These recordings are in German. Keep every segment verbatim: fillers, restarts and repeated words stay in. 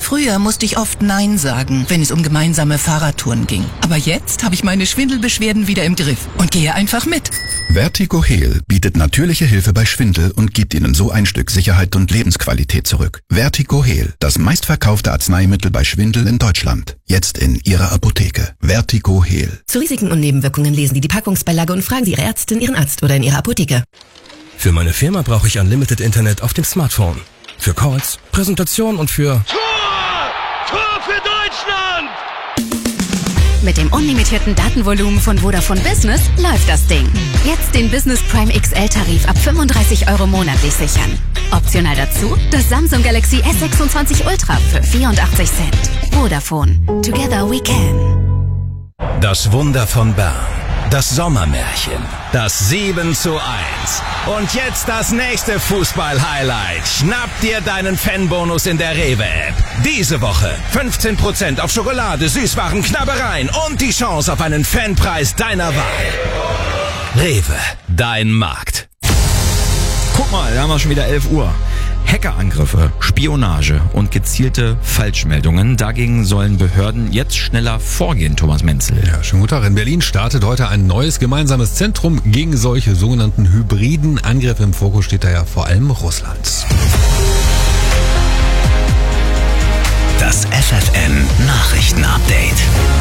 Früher musste ich oft Nein sagen, wenn es um gemeinsame Fahrradtouren ging. Aber jetzt habe ich meine Schwindelbeschwerden wieder im Griff und gehe einfach mit. Vertigo-Heal bietet natürliche Hilfe bei Schwindel und gibt Ihnen so ein Stück Sicherheit und Lebensqualität zurück. Vertigo-Heal, das meistverkaufte Arzneimittel bei Schwindel in Deutschland. Jetzt in Ihrer Apotheke. Vertigo-Heal. Zu Risiken und Nebenwirkungen lesen Sie die Packungsbeilage und fragen Sie Ihre Ärztin, Ihren Arzt oder in Ihrer Apotheke. Für meine Firma brauche ich Unlimited Internet auf dem Smartphone. Für Calls, Präsentation und für... Tor! Tor für Deutschland! Mit dem unlimitierten Datenvolumen von Vodafone Business läuft das Ding. Jetzt den Business Prime X L-Tarif ab fünfunddreißig Euro monatlich sichern. Optional dazu das Samsung Galaxy S sechsundzwanzig Ultra für vierundachtzig Cent. Vodafone. Together we can. Das Wunder von Bern. Das Sommermärchen. Das sieben zu eins. Und jetzt das nächste Fußball-Highlight. Schnapp dir deinen Fanbonus in der Rewe-App. Diese Woche fünfzehn Prozent auf Schokolade, Süßwaren, Knabbereien und die Chance auf einen Fanpreis deiner Wahl. Rewe, dein Markt. Guck mal, da haben wir schon wieder elf Uhr. Hackerangriffe, Spionage und gezielte Falschmeldungen. Dagegen sollen Behörden jetzt schneller vorgehen, Thomas Menzel. Ja, schönen guten Tag. In Berlin startet heute ein neues gemeinsames Zentrum gegen solche sogenannten hybriden Angriffe. Im Fokus steht da ja vor allem Russland. Das F F N Nachrichtenupdate.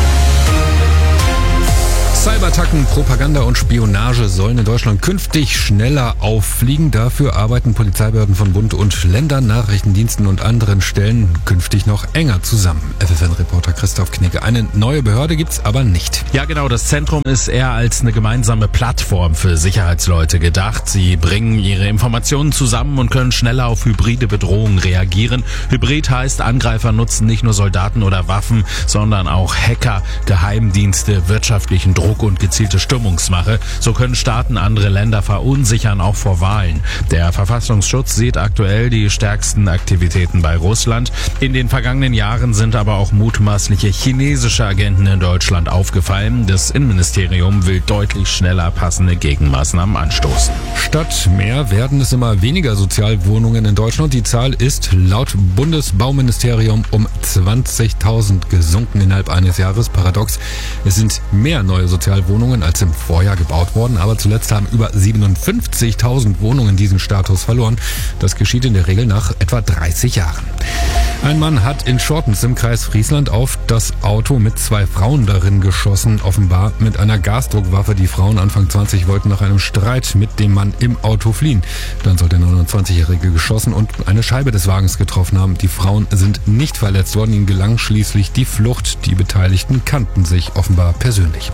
Cyberattacken, Propaganda und Spionage sollen in Deutschland künftig schneller auffliegen. Dafür arbeiten Polizeibehörden von Bund und Ländern, Nachrichtendiensten und anderen Stellen künftig noch enger zusammen. F F N-Reporter Christoph Knigge. Eine neue Behörde gibt's aber nicht. Ja genau, das Zentrum ist eher als eine gemeinsame Plattform für Sicherheitsleute gedacht. Sie bringen ihre Informationen zusammen und können schneller auf hybride Bedrohungen reagieren. Hybrid heißt, Angreifer nutzen nicht nur Soldaten oder Waffen, sondern auch Hacker, Geheimdienste, wirtschaftlichen Druck und gezielte Stimmungsmache. So können Staaten andere Länder verunsichern, auch vor Wahlen. Der Verfassungsschutz sieht aktuell die stärksten Aktivitäten bei Russland. In den vergangenen Jahren sind aber auch mutmaßliche chinesische Agenten in Deutschland aufgefallen. Das Innenministerium will deutlich schneller passende Gegenmaßnahmen anstoßen. Statt mehr werden es immer weniger Sozialwohnungen in Deutschland. Die Zahl ist laut Bundesbauministerium um zwanzigtausend gesunken innerhalb eines Jahres. Paradox, es sind mehr neue Sozialwohnungen als im Vorjahr gebaut worden, aber zuletzt haben über siebenundfünfzigtausend Wohnungen diesen Status verloren. Das geschieht in der Regel nach etwa dreißig Jahren. Ein Mann hat in Schortens im Kreis Friesland auf das Auto mit zwei Frauen darin geschossen, offenbar mit einer Gasdruckwaffe. Die Frauen Anfang zwanzig wollten nach einem Streit mit dem Mann im Auto fliehen. Dann soll der neunundzwanzigjährige geschossen und eine Scheibe des Wagens getroffen haben. Die Frauen sind nicht verletzt worden. Ihnen gelang schließlich die Flucht. Die Beteiligten kannten sich offenbar persönlich.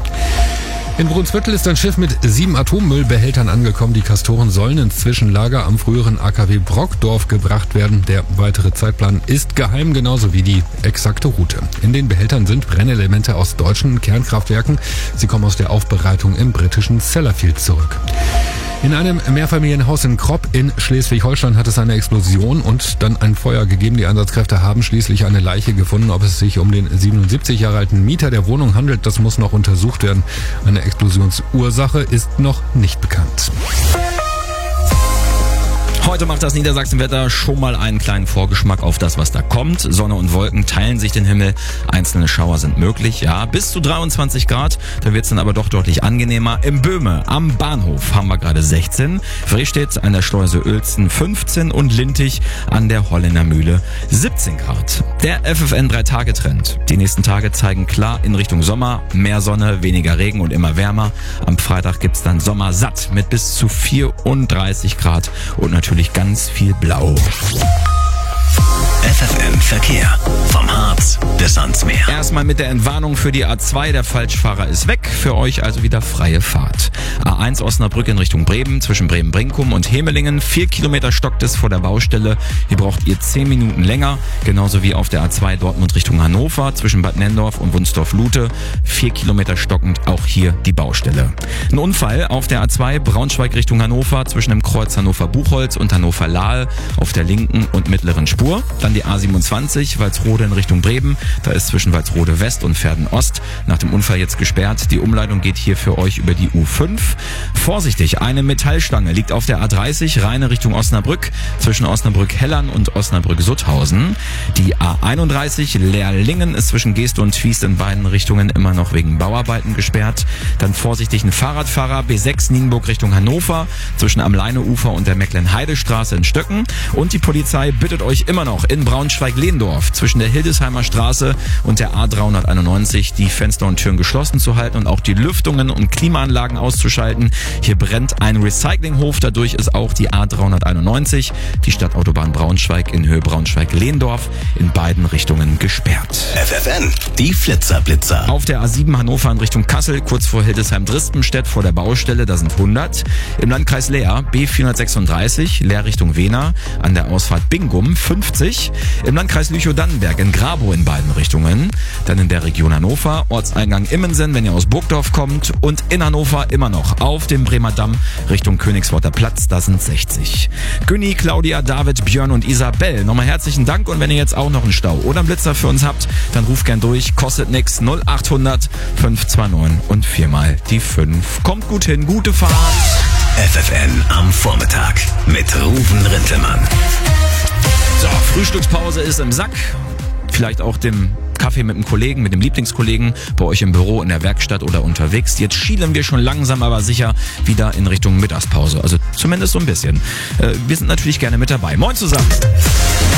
In Brunsviertel ist ein Schiff mit sieben Atommüllbehältern angekommen. Die Castoren sollen ins Zwischenlager am früheren A K W Brockdorf gebracht werden. Der weitere Zeitplan ist geheim, genauso wie die exakte Route. In den Behältern sind Brennelemente aus deutschen Kernkraftwerken. Sie kommen aus der Aufbereitung im britischen Sellafield zurück. In einem Mehrfamilienhaus in Kropp in Schleswig-Holstein hat es eine Explosion und dann ein Feuer gegeben. Die Einsatzkräfte haben schließlich eine Leiche gefunden. Ob es sich um den siebenundsiebzig Jahre alten Mieter der Wohnung handelt, das muss noch untersucht werden. Eine Explosionsursache ist noch nicht bekannt. Heute macht das Niedersachsenwetter schon mal einen kleinen Vorgeschmack auf das, was da kommt. Sonne und Wolken teilen sich den Himmel. Einzelne Schauer sind möglich, ja, bis zu dreiundzwanzig Grad. Da wird's dann aber doch deutlich angenehmer. Im Böhme am Bahnhof haben wir gerade sechzehn. Frestedt an der Schleuse Uelzen fünfzehn und Lintig an der Holländer Mühle siebzehn Grad. Der F F N drei Tage Trend. Die nächsten Tage zeigen klar in Richtung Sommer. Mehr Sonne, weniger Regen und immer wärmer. Am Freitag gibt's dann Sommersatt mit bis zu vierunddreißig Grad und natürlich ganz viel Blau. F F N Verkehr. Vom Harz bis ans Meer. Erstmal mit der Entwarnung für die A zwei. Der Falschfahrer ist weg. Für euch also wieder freie Fahrt. A eins Osnabrück in Richtung Bremen. Zwischen Bremen-Brinkum und Hemelingen. Vier Kilometer stockt es vor der Baustelle. Hier braucht ihr zehn Minuten länger. Genauso wie auf der A zwei Dortmund Richtung Hannover. Zwischen Bad Nendorf und Wunsdorf-Lute. Vier Kilometer stockend. Auch hier die Baustelle. Ein Unfall auf der A zwei Braunschweig Richtung Hannover. Zwischen dem Kreuz Hannover-Buchholz und Hannover-Lahl. Auf der linken und mittleren Spur. Dann die A siebenundzwanzig Walsrode in Richtung Bremen. Da ist zwischen Walsrode West und Verden Ost nach dem Unfall jetzt gesperrt. Die Umleitung geht hier für euch über die U fünf. Vorsichtig, eine Metallstange liegt auf der A dreißig, reine Richtung Osnabrück, zwischen Osnabrück-Hellern und Osnabrück-Sutthausen. Die A einunddreißig, Leerlingen, ist zwischen Geest und Twiest in beiden Richtungen immer noch wegen Bauarbeiten gesperrt. Dann vorsichtig ein Fahrradfahrer, B sechs Nienburg Richtung Hannover, zwischen am Leineufer und der Mecklenheidestraße in Stöcken. Und die Polizei bittet euch immer noch in Braunschweig-Lehndorf zwischen der Hildesheimer Straße und der A dreihunderteinundneunzig die Fenster und Türen geschlossen zu halten und auch die Lüftungen und Klimaanlagen auszuschalten. Hier brennt ein Recyclinghof, dadurch ist auch die A dreihunderteinundneunzig, die Stadtautobahn Braunschweig in Höhe Braunschweig-Lehndorf, in beiden Richtungen gesperrt. F F N, die Flitzerblitzer. Auf der A sieben Hannover in Richtung Kassel, kurz vor Hildesheim-Drispenstedt vor der Baustelle, da sind hundert. Im Landkreis Leer B vierhundertsechsunddreißig, Leer Richtung Wehner, an der Ausfahrt Bingum fünfzig. Im Landkreis Lüchow-Dannenberg in Grabow in beiden Richtungen. Dann in der Region Hannover, Ortseingang Immensen, wenn ihr aus Burgdorf kommt. Und in Hannover immer noch auf dem Bremer Damm Richtung Königsworter Platz, da sind sechzig. Günni, Claudia, David, Björn und Isabel, nochmal herzlichen Dank. Und wenn ihr jetzt auch noch einen Stau oder einen Blitzer für uns habt, dann ruft gern durch, kostet nix, null achthundert fünf zwei neun und viermal die fünf. Kommt gut hin, gute Fahrt. F F N am Vormittag mit Ruven Rintelmann. So, Frühstückspause ist im Sack. Vielleicht auch dem Kaffee mit dem Kollegen, mit dem Lieblingskollegen, bei euch im Büro, in der Werkstatt oder unterwegs. Jetzt schielen wir schon langsam, aber sicher wieder in Richtung Mittagspause. Also zumindest so ein bisschen. Äh, wir sind natürlich gerne mit dabei. Moin zusammen.